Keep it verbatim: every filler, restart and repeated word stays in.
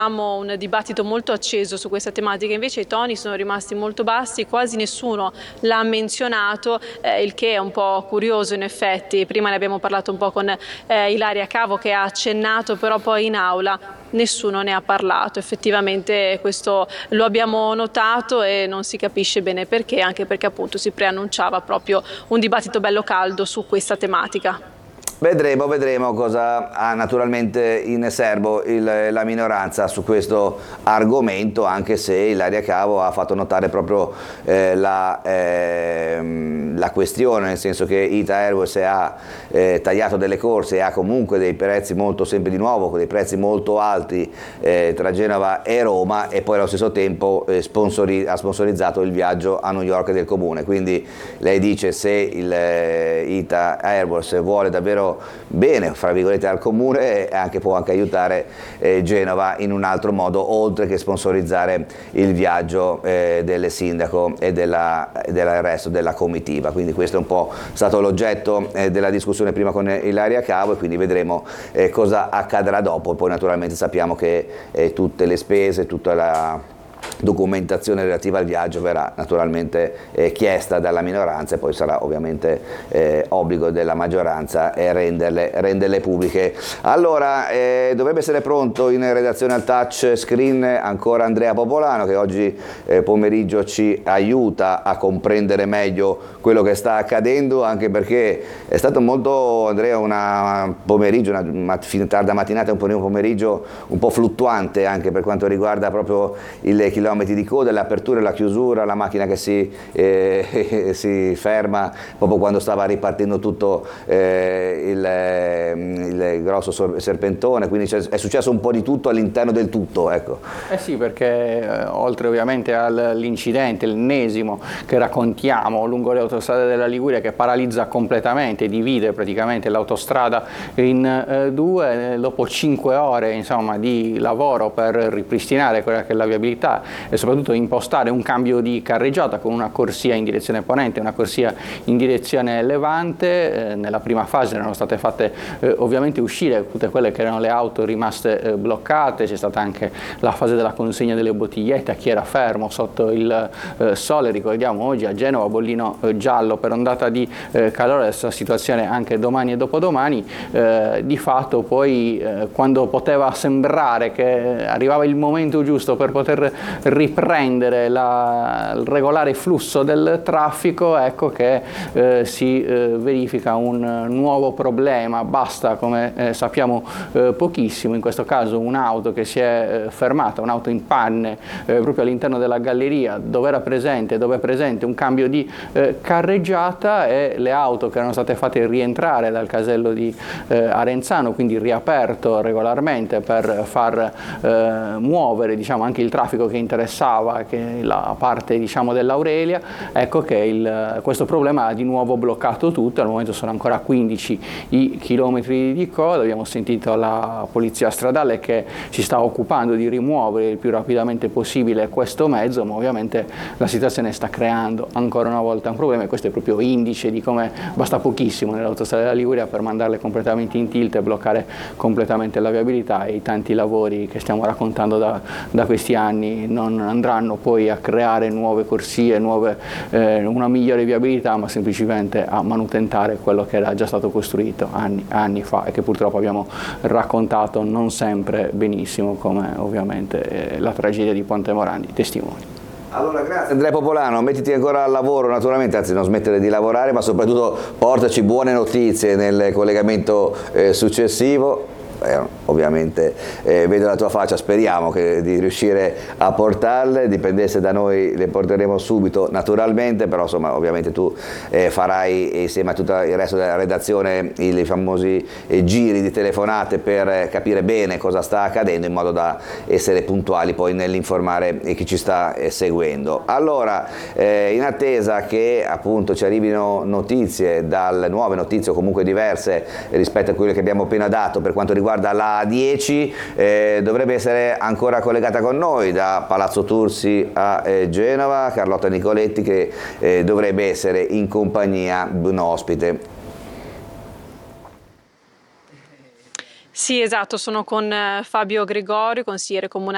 Un dibattito molto acceso su questa tematica, invece i toni sono rimasti molto bassi, quasi nessuno l'ha menzionato, eh, il che è un po' curioso in effetti. Prima ne abbiamo parlato un po' con eh, Ilaria Cavo, che ha accennato, però poi in aula nessuno ne ha parlato. Effettivamente questo lo abbiamo notato e non si capisce bene perché, anche perché appunto si preannunciava proprio un dibattito bello caldo su questa tematica. Vedremo, vedremo cosa ha naturalmente in serbo il, la minoranza su questo argomento, anche se Ilaria Cavo ha fatto notare proprio eh, la, eh, la questione, nel senso che Ita Airways ha eh, tagliato delle corse e ha comunque dei prezzi molto, sempre di nuovo, con dei prezzi molto alti eh, tra Genova e Roma, e poi allo stesso tempo eh, sponsori, ha sponsorizzato il viaggio a New York del comune. Quindi lei dice, se il eh, Ita Airways vuole davvero bene, fra virgolette, al comune, e anche, può anche aiutare eh, Genova in un altro modo, oltre che sponsorizzare il viaggio eh, del sindaco e della, del resto della comitiva. Quindi questo è un po' stato l'oggetto eh, della discussione prima con Ilaria Cavo, e quindi vedremo eh, cosa accadrà dopo. Poi naturalmente sappiamo che eh, tutte le spese, tutta la documentazione relativa al viaggio verrà naturalmente eh, chiesta dalla minoranza, e poi sarà ovviamente eh, obbligo della maggioranza eh, renderle, renderle pubbliche. Allora, eh, dovrebbe essere pronto in redazione al touch screen ancora Andrea Popolano, che oggi eh, pomeriggio ci aiuta a comprendere meglio quello che sta accadendo, anche perché è stato molto, Andrea, una pomeriggio, una mat- tarda mattinata, un pomeriggio un po' fluttuante anche per quanto riguarda proprio il chilometri di coda, l'apertura e la chiusura, la macchina che si, eh, si ferma proprio quando stava ripartendo tutto eh, il, il grosso serpentone, quindi è successo un po' di tutto all'interno del tutto, ecco. Eh sì, perché eh, oltre ovviamente all'incidente, l'ennesimo che raccontiamo lungo le autostrade della Liguria, che paralizza completamente, divide praticamente l'autostrada in eh, due, dopo cinque ore insomma di lavoro per ripristinare quella che è la viabilità e soprattutto impostare un cambio di carreggiata con una corsia in direzione ponente e una corsia in direzione levante. Eh, nella prima fase erano state fatte eh, ovviamente uscire tutte quelle che erano le auto rimaste eh, bloccate, c'è stata anche la fase della consegna delle bottigliette a chi era fermo sotto il eh, sole. Ricordiamo oggi a Genova bollino eh, giallo per ondata di eh, calore, questa situazione anche domani e dopodomani. Eh, di fatto poi eh, quando poteva sembrare che arrivava il momento giusto per poter riprendere la, il regolare flusso del traffico, ecco che eh, si eh, verifica un nuovo problema. Basta, come eh, sappiamo eh, pochissimo, in questo caso un'auto che si è eh, fermata, un'auto in panne eh, proprio all'interno della galleria dove era presente, dove è presente un cambio di eh, carreggiata, e le auto che erano state fatte rientrare dal casello di eh, Arenzano, quindi riaperto regolarmente per far eh, muovere diciamo anche il traffico che interessava che la parte diciamo dell'Aurelia, ecco che il, questo problema ha di nuovo bloccato tutto. Al momento sono ancora quindici i chilometri di coda. Abbiamo sentito la polizia stradale che si sta occupando di rimuovere il più rapidamente possibile questo mezzo, ma ovviamente la situazione sta creando ancora una volta un problema, e questo è proprio indice di come basta pochissimo nell'autostrada della Liguria per mandarle completamente in tilt e bloccare completamente la viabilità, e i tanti lavori che stiamo raccontando da, da questi anni non andranno poi a creare nuove corsie, nuove, eh, una migliore viabilità, ma semplicemente a manutentare quello che era già stato costruito anni, anni fa e che purtroppo abbiamo raccontato non sempre benissimo, come ovviamente eh, la tragedia di Ponte Morandi testimoni. Allora, grazie Andrea Popolano, mettiti ancora al lavoro naturalmente, anzi non smettere di lavorare, ma soprattutto portaci buone notizie nel collegamento eh, successivo. Eh, ovviamente eh, vedo la tua faccia, speriamo che, di riuscire a portarle, dipendesse da noi le porteremo subito naturalmente, però insomma ovviamente tu eh, farai insieme a tutto il resto della redazione i, i famosi eh, giri di telefonate per eh, capire bene cosa sta accadendo, in modo da essere puntuali poi nell'informare chi ci sta eh, seguendo. Allora, eh, in attesa che appunto ci arrivino notizie, dal, nuove notizie o comunque diverse rispetto a quelle che abbiamo appena dato per quanto riguarda la A dieci, eh, dovrebbe essere ancora collegata con noi da Palazzo Tursi a eh, Genova Carlotta Nicoletti, che eh, dovrebbe essere in compagnia di un ospite. Sì, esatto, sono con Fabio Gregorio, consigliere comunale